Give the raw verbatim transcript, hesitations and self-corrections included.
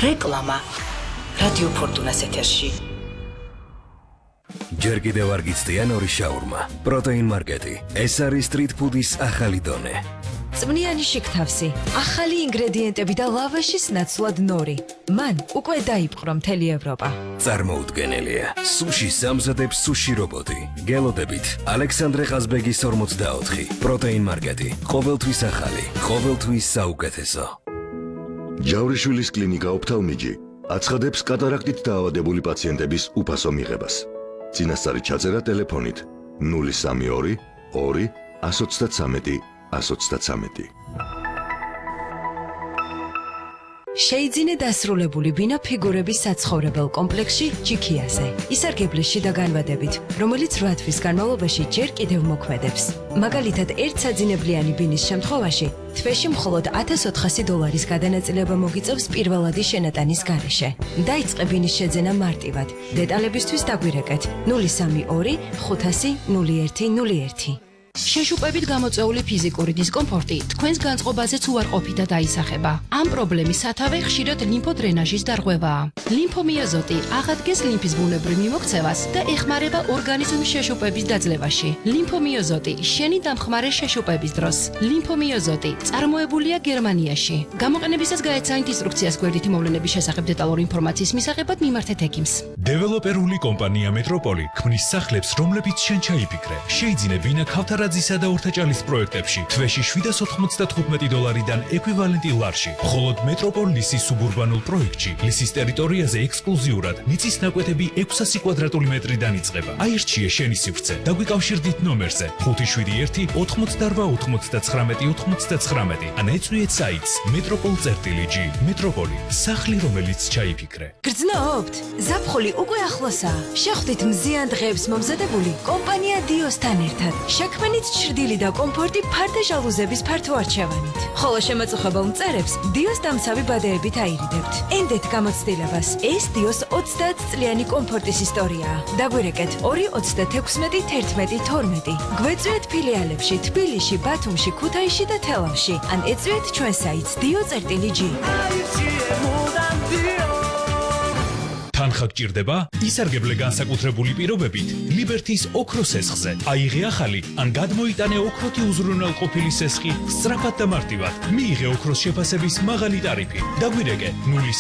რეკლამა რადიო ფორტუნას ეთერში. ჯერ კიდევ არ გიცდიან ორი შაურმა. პროტეინ მარკეტი. ეს არის სტრიტ ფუდის ახალი დონე. წვნიანი შიგთავსი, ახალი ინგრედიენტები და ლავაშის ნაცვლად ნორი. მან უკვე დაიპყრო მთელი ევროპა. წარმოუდგენელია. სუში სამზადებს სუში რობოტი. გელოდებით ალექსანდრე ყაზბეგის ორმოცდაოთხი. პროტეინ მარკეტი. ყოველთვის ახალი, ყოველთვის საუკეთესო. ჯავრიშვილის კლინიკა ოფთალმიჯი აცხადებს კატარაქტით დაავადებული პაციენტების უფასო მიღებას. წინასწარი ჩაწერა ტელეფონით ნული სამი ორი ორი ათს ოცდათვრამეტი ათს ოცდათვრამეტი. შეიძინე დასრულებული ბინა ფიგურების საცხოვრებელ კომპლექსში ჯიქიაზე. ისარგებლეში და განვადებით, რომელიც რვა თვის განმავლობაში ჯერ კიდევ მოქმედებს. მაგალითად, ერთ საძინებლიანი ბინის შემთხვევაში თვეში მხოლოდ ათას ოთხასი დოლარის გადანაწილება მოგიწევს პირველადი შენატანის გარეშე. დაიწყე ბინის შეძენა მარტივად. დეტალებისთვის დაგვირეკეთ ნული სამი ორი ხუთასი ნული ერთი ნული ერთი. შეშუპებით გამოწვეული ფიზიკური დისკომფორტი თქვენს განწყობაზეც უარყოფით და დაისახება. ამ პრობლემის სათავე ხშირად ლიმფოდრენაჟის დარღვევაა. ლიმფომიოზოტი აღადგენს ლიმფის ბუნებრივ მიმოქცევას და ეხმარება ორგანიზმის შეშუპების დაძლევაში. ლიმფომიოზოტი შენი დამხმარე შეშუპების დროს. ლიმფომიოზოტი წარმოებულია გერმანიაში. გამოყენებისას გაეცანით ინსტრუქციას გვერდითი მოვლენების შესახებ დეტალური ინფორმაციის მისაღებად მიმართეთ ექიმს. დეველოპერული კომპანია მეტროპოლი ქმნის სახლებს, რომლებიც შენ ჩაიფიქრე. შეიძინე ბინა ქავთარ რაზისა და ორთაჭალის პროექტებში თვეში შვიდას ოთხმოცდათხუთმეტი დოლარიდან ეკვივალენტი ლარში. მხოლოდ მეტროპოლ ლისის სუბურბანულ პროექტში ლისის ტერიტორიაზე ექსკლუზიურად მიწის ნაკვეთები ექვსასი კვადრატული მეტრიდან იწყება. აირჩიე შენი სივრცე. დაგვიკავშირდით ნომერზე ხუთი შვიდი ერთი ოთხმოცდარვა ოთხმოცდაცხრამეტი ოთხმოცდაცხრამეტი. ან ეწვიეთ საიტს metropol.gr. მეტროპოლი, სახლი, რომელიც ჩაიფიქრე. გრძნობთ? ზაფხული უკვე ახლოსაა. შეხვდით მზიან დღეებს მომზადებული კომპანია დიოსთან ერთად. შექმნით ჩრდილი და კომფორტი ფარდა ჟალუზების ფართო არჩევანით. ხოლო შემაწუხებელ მწერებს დიოს დამცავი ბადეებით აირიდებთ. ენდეთ გამოცდილებას. ეს დიოს ოცდაათ წლიანი კომფორტის ისტორიაა. დაგვირეკეთ ორი ოცდათექვსმეტი თერთმეტი თორმეტი. გვეწვიეთ ფილიალებში თბილისში, ბათუმში, ქუთაისში და თელავში. ან ეწვიეთ ჩვენ საიტს dio.gr. თანხა გჭირდება? ისარგებლე განსაკუთრებული პირობებით ლიბერთის ოქროს სესხზე. აიღე ახალი, ან გადმოიტანე ოქროთი უზრუნველყოფილი სესხი სწრაფად და მარტივად. მიიღე ოქროს შეფასების მაღალი ტარიფი. დაგვირეკე ნული